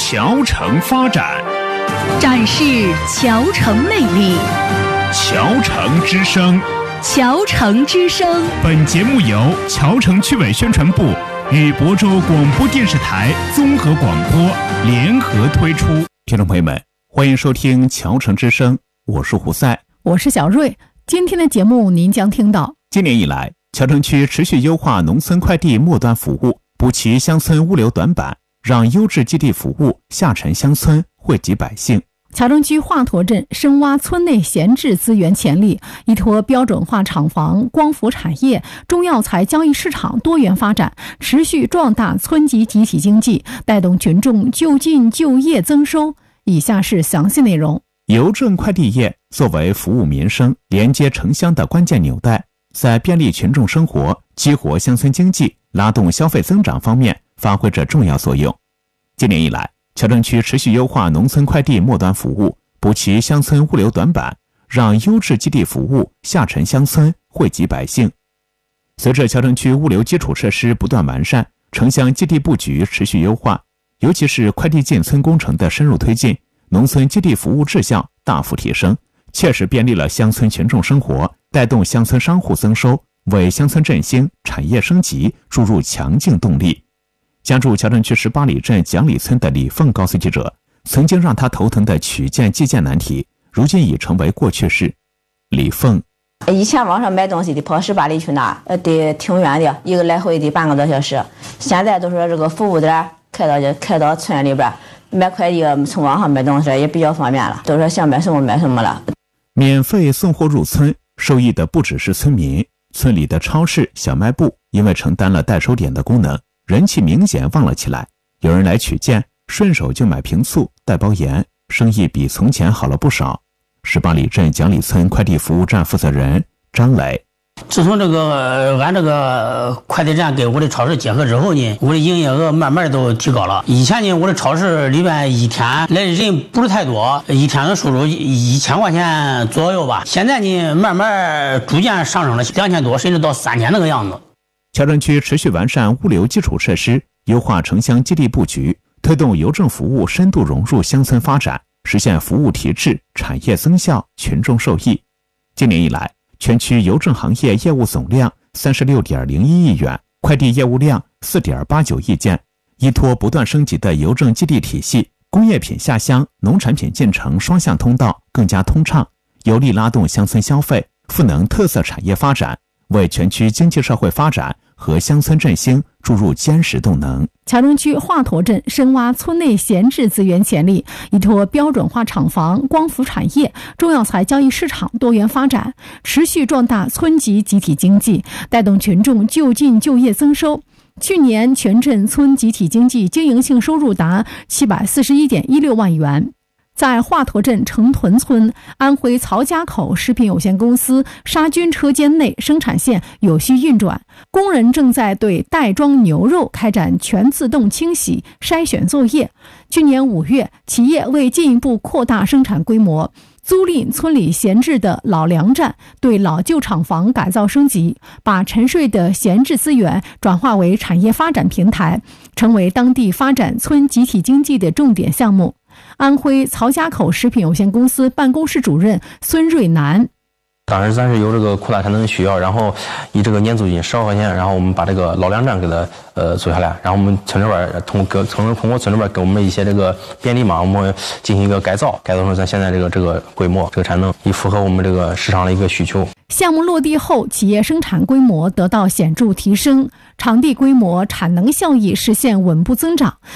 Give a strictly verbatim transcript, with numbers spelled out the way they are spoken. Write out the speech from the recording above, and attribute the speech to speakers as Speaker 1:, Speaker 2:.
Speaker 1: 桥城发展，
Speaker 2: 展示桥城魅力。
Speaker 1: 桥城之声，
Speaker 2: 桥城之声。
Speaker 1: 本节目由桥城区委宣传部与亳州广播电视台综合广播联合推出。听众朋友们，欢迎收听桥城之声，我是胡赛，
Speaker 3: 我是小瑞。今天的节目您将听到：
Speaker 1: 今年以来，桥城区持续优化农村快递末端服务，补齐乡村物流短板，让优质基地服务下沉乡村，惠及百姓。
Speaker 3: 桥城区华佗镇深挖村内闲置资源潜力，依托标准化厂房、光伏产业、中药材交易市场多元发展，持续壮大村级集体经济，带动群众就近就业增收。以下是详细内容。
Speaker 1: 邮政快递业作为服务民生、连接城乡的关键纽带，在便利群众生活、激活乡村经济、拉动消费增长方面发挥着重要作用。今年以来，桥城区持续优化农村快递末端服务，补齐乡村物流短板，让优质基地服务下沉乡村，惠及百姓。随着桥城区物流基础设施不断完善，城乡基地布局持续优化，尤其是快递进村工程的深入推进，农村基地服务质效大幅提升，切实便利了乡村群众生活，带动乡村商户增收，为乡村振兴、产业升级注入强劲动力。家住桥城区十八里镇蒋里村的李凤告诉记者，曾经让他头疼的取件寄件难题，如今已成为过去式。李凤：
Speaker 4: 以前网上买东西得跑十八里去拿，呃，得挺远的，一个来回得半个多小时。现在都说这个服务点开到就开到村里边，买快递从网上买东西也比较方便了，都说想买什么买什么了。
Speaker 1: 免费送货入村，受益的不只是村民，村里的超市、小卖部因为承担了代收点的功能，人气明显旺了起来。有人来取件，顺手就买瓶醋、带包盐，生意比从前好了不少。十八里镇蒋里村快递服务站负责人张磊：
Speaker 5: 自从这个俺这个快递站跟我的超市结合之后呢，我的营业额慢慢都提高了。以前呢，我的超市里边一天来的人不是太多，一天的收入一千块钱左右吧。现在呢，慢慢逐渐上升了两千多，甚至到三千那个样子。
Speaker 1: 桥城区持续完善物流基础设施，优化城乡基地布局，推动邮政服务深度融入乡村发展，实现服务提质、产业增效、群众受益。今年以来，全区邮政行业业务总量 三十六点零一亿元，快递业务量 四点八九亿件。依托不断升级的邮政基地体系，工业品下乡、农产品进城双向通道更加通畅，有力拉动乡村消费，赋能特色产业发展，为全区经济社会发展和乡村振兴注入坚实动能。
Speaker 3: 桥城区华佗镇深挖村内闲置资源潜力，依托标准化厂房、光伏产业、中药材交易市场多元发展，持续壮大村级集体经济，带动群众就近就业增收。去年全镇村集体经济经营性收入达七百四十一点一六万元。在华佗镇城屯村，安徽曹家口食品有限公司杀菌车间内生产线有序运转，工人正在对袋装牛肉开展全自动清洗筛选作业。去年五月，企业为进一步扩大生产规模，租赁村里闲置的老粮站，对老旧厂房改造升级，把沉睡的闲置资源转化为产业发展平台，成为当地发展村集体经济的重点项目。安徽曹家口食品有限公司办公室主任孙瑞南：
Speaker 6: 当时咱是有这个扩大产能的需要，然后以这个年租金十二块钱，然后我们把这个老粮站给它呃做下来，然后我们村里边通过通通过村里边给我们一些这个便利嘛，我们进行一个改造，改造成咱现在这个这个规模、这个产能，以符合我们这个市场的一个需求。
Speaker 3: 项目落地后，企业生产规模得到显著提升，场地规模、产能效益实现稳步增长，